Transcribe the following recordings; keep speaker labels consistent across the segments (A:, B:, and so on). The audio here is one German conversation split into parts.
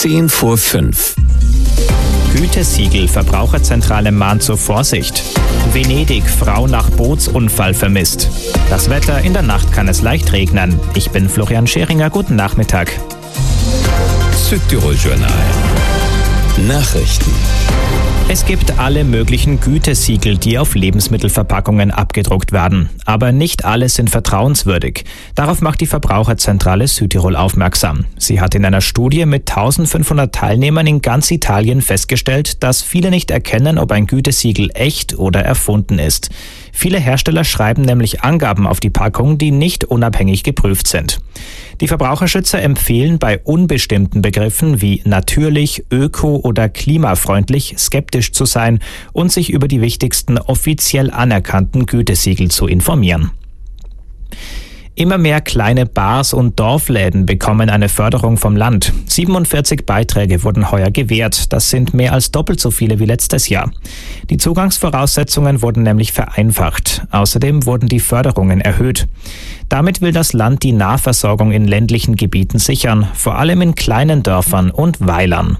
A: 5:10.
B: Gütesiegel, Verbraucherzentrale mahnt zur Vorsicht. Venedig, Frau nach Bootsunfall vermisst. Das Wetter, in der Nacht kann es leicht regnen. Ich bin Florian Scheringer, guten Nachmittag.
A: Südtirol Journal. Nachrichten.
B: Es gibt alle möglichen Gütesiegel, die auf Lebensmittelverpackungen abgedruckt werden. Aber nicht alle sind vertrauenswürdig. Darauf macht die Verbraucherzentrale Südtirol aufmerksam. Sie hat in einer Studie mit 1500 Teilnehmern in ganz Italien festgestellt, dass viele nicht erkennen, ob ein Gütesiegel echt oder erfunden ist. Viele Hersteller schreiben nämlich Angaben auf die Packung, die nicht unabhängig geprüft sind. Die Verbraucherschützer empfehlen bei unbestimmten Begriffen wie natürlich, öko oder klimafreundlich skeptisch zu sein und sich über die wichtigsten offiziell anerkannten Gütesiegel zu informieren. Immer mehr kleine Bars und Dorfläden bekommen eine Förderung vom Land. 47 Beiträge wurden heuer gewährt. Das sind mehr als doppelt so viele wie letztes Jahr. Die Zugangsvoraussetzungen wurden nämlich vereinfacht. Außerdem wurden die Förderungen erhöht. Damit will das Land die Nahversorgung in ländlichen Gebieten sichern, vor allem in kleinen Dörfern und Weilern.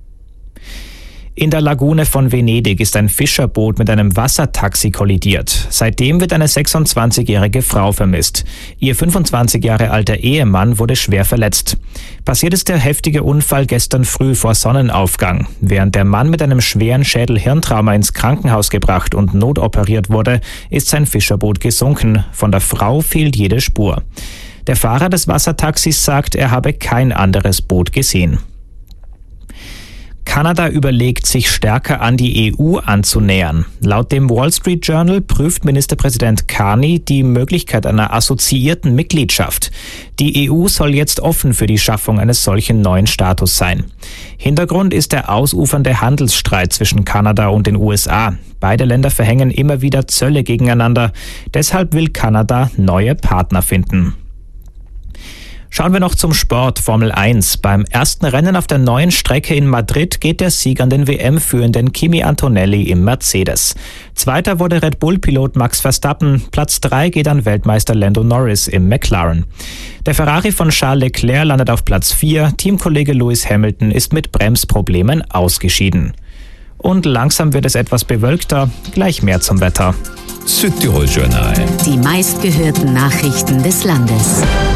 B: In der Lagune von Venedig ist ein Fischerboot mit einem Wassertaxi kollidiert. Seitdem wird eine 26-jährige Frau vermisst. Ihr 25 Jahre alter Ehemann wurde schwer verletzt. Passiert ist der heftige Unfall gestern früh vor Sonnenaufgang. Während der Mann mit einem schweren Schädel-Hirntrauma ins Krankenhaus gebracht und notoperiert wurde, ist sein Fischerboot gesunken. Von der Frau fehlt jede Spur. Der Fahrer des Wassertaxis sagt, er habe kein anderes Boot gesehen. Kanada überlegt, sich stärker an die EU anzunähern. Laut dem Wall Street Journal prüft Ministerpräsident Carney die Möglichkeit einer assoziierten Mitgliedschaft. Die EU soll jetzt offen für die Schaffung eines solchen neuen Status sein. Hintergrund ist der ausufernde Handelsstreit zwischen Kanada und den USA. Beide Länder verhängen immer wieder Zölle gegeneinander. Deshalb will Kanada neue Partner finden. Schauen wir noch zum Sport, Formel 1. Beim ersten Rennen auf der neuen Strecke in Madrid geht der Sieg an den WM-Führenden Kimi Antonelli im Mercedes. Zweiter wurde Red Bull-Pilot Max Verstappen, Platz 3 geht an Weltmeister Lando Norris im McLaren. Der Ferrari von Charles Leclerc landet auf Platz 4, Teamkollege Lewis Hamilton ist mit Bremsproblemen ausgeschieden. Und langsam wird es etwas bewölkter, gleich mehr zum Wetter.
A: Südtirol Journal.
C: Die meistgehörten Nachrichten des Landes.